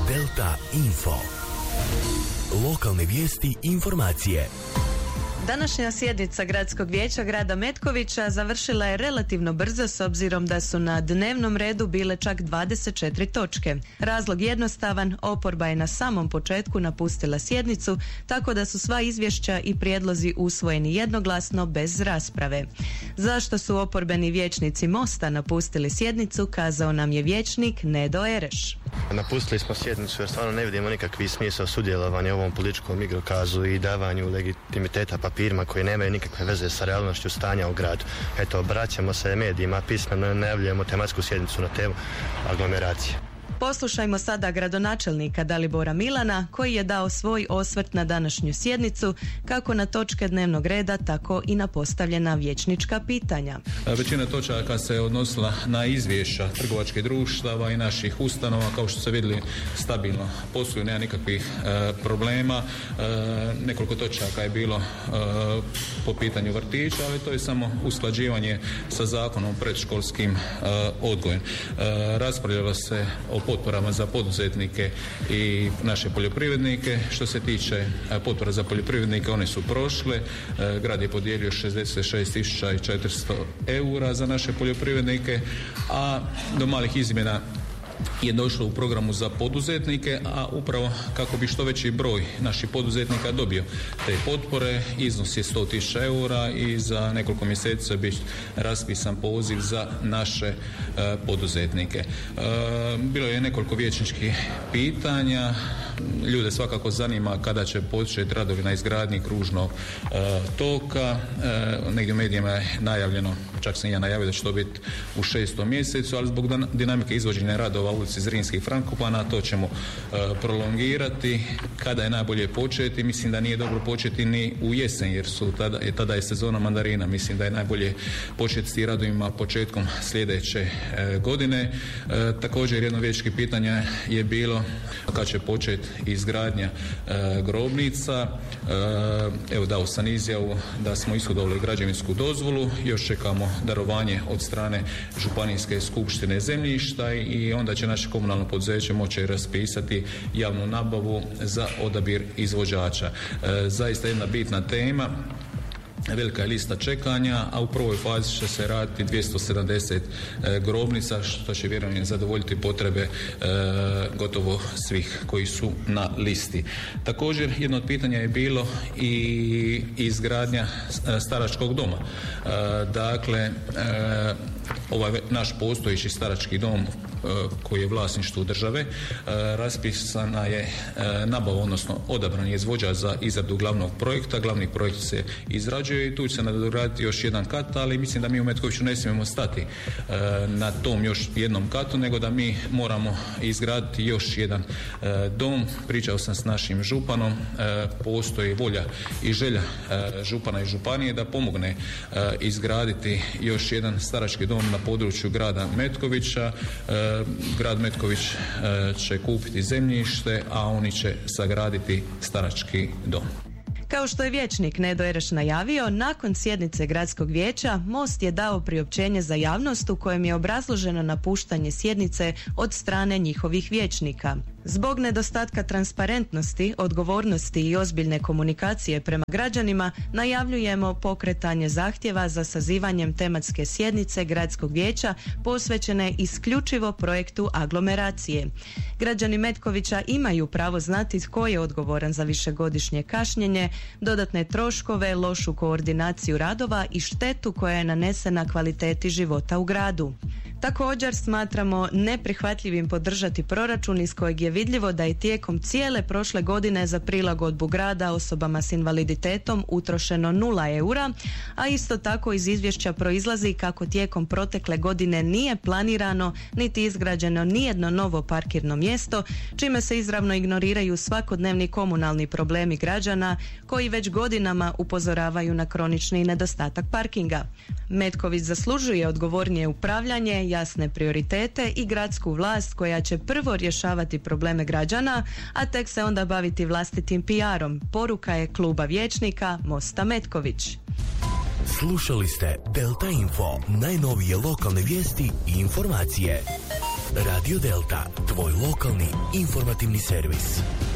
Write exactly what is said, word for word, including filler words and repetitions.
Delta Info. Lokalne vijesti i informacije. Današnja sjednica Gradskog vijeća grada Metkovića završila je relativno brzo s obzirom da su na dnevnom redu bile čak dvadeset četiri točke. Razlog jednostavan, oporba je na samom početku napustila sjednicu, tako da su sva izvješća i prijedlozi usvojeni jednoglasno bez rasprave. Zašto su oporbeni vijećnici Mosta napustili sjednicu, kazao nam je vijećnik Nedo Ereš. Napustili smo sjednicu jer stvarno ne vidimo nikakvi smisao sudjelovanja u ovom političkom igrokazu i davanju legitimiteta papirima koji nemaju nikakve veze sa realnošću stanja u gradu. Eto, obraćamo se medijima, pismeno najavljujemo tematsku sjednicu na temu aglomeracije. Poslušajmo sada gradonačelnika Dalibora Milana koji je dao svoj osvrt na današnju sjednicu, kako na točke dnevnog reda, tako i na postavljena vijećnička pitanja. Većina točaka se odnosila na izvješća trgovačkih društava i naših ustanova, kao što ste vidjeli stabilno posluju, nema nikakvih e, problema. E, nekoliko točaka je bilo e, po pitanju vrtića, ali to je samo usklađivanje sa zakonom o predškolskim e, odgojem. E, raspravljalo se o potporama za poduzetnike i naše poljoprivrednike. Što se tiče potpora za poljoprivrednike, one su prošle. Grad je podijelio šezdeset šest tisuća četiristo eura za naše poljoprivrednike, a do malih izmjena je došlo u programu za poduzetnike, a upravo kako bi što veći broj naših poduzetnika dobio te potpore. Iznos je sto tisuća eura i za nekoliko mjeseci bi raspisan poziv za naše e, poduzetnike. E, bilo je nekoliko vijećničkih pitanja. Ljude svakako zanima kada će početi radovi na izgradnji kružnog e, toka. E, negdje u medijima je najavljeno, čak sam ja najavio da će to biti u šestom mjesecu, ali zbog dinamike izvođenja radova u ulici Zrinskih Frankopana to ćemo e, prolongirati. Kada je najbolje početi? Mislim da nije dobro početi ni u jesen, jer su tada, je, tada je sezona mandarina. Mislim da je najbolje početi s tim radovima početkom sljedeće e, godine. E, također jedno vijećničko pitanje je bilo kada će početi izgradnja e, grobnica. E, evo dao sam izjavu da smo ishodovali građevinsku dozvolu, još čekamo darovanje od strane Županijske skupštine zemljišta i onda će naše komunalno poduzeće moći raspisati javnu nabavu za odabir izvođača. E, zaista jedna bitna tema. Velika je lista čekanja, a u prvoj fazi će se raditi dvjesto sedamdeset e, grobnica, što će vjerujem zadovoljiti potrebe e, gotovo svih koji su na listi. Također jedno od pitanja je bilo i izgradnja staračkog doma. E, dakle, e, ovaj naš postojeći starački dom koji je vlasništvo države, raspisana je nabava, odnosno odabran je izvođač za izradu glavnog projekta. Glavni projekt se izrađuje i tu će se nadograditi još jedan kat, ali mislim da mi u Metkoviću ne smijemo stati na tom još jednom katu, nego da mi moramo izgraditi još jedan dom. Pričao sam s našim županom, postoji volja i želja župana i županije da pomogne izgraditi još jedan starački dom na području grada Metkovića. Grad Metković će kupiti zemljište, a oni će sagraditi starački dom. Kao što je vijećnik Nedo Ereš najavio, nakon sjednice Gradskog vijeća Most je dao priopćenje za javnost u kojem je obrazloženo napuštanje sjednice od strane njihovih vijećnika. Zbog nedostatka transparentnosti, odgovornosti i ozbiljne komunikacije prema građanima najavljujemo pokretanje zahtjeva za sazivanjem tematske sjednice Gradskog vijeća posvećene isključivo projektu aglomeracije. Građani Metkovića imaju pravo znati tko je odgovoran za višegodišnje kašnjenje, dodatne troškove, lošu koordinaciju radova i štetu koja je nanesena kvaliteti života u gradu. Također smatramo neprihvatljivim podržati proračun iz kojeg je vidljivo da je tijekom cijele prošle godine za prilagodbu grada osobama s invaliditetom utrošeno nula eura, a isto tako iz izvješća proizlazi kako tijekom protekle godine nije planirano niti izgrađeno nijedno novo parkirno mjesto, čime se izravno ignoriraju svakodnevni komunalni problemi građana koji već godinama upozoravaju na kronični nedostatak parkinga. Metković zaslužuje odgovornije upravljanje, jasne prioritete i gradsku vlast koja će prvo rješavati probleme građana, a tek se onda baviti vlastitim P R-om. Poruka je kluba vijećnika Mosta Metković. Slušali ste Delta Info, najnovije lokalne vijesti i informacije. Radio Delta, tvoj lokalni informativni servis.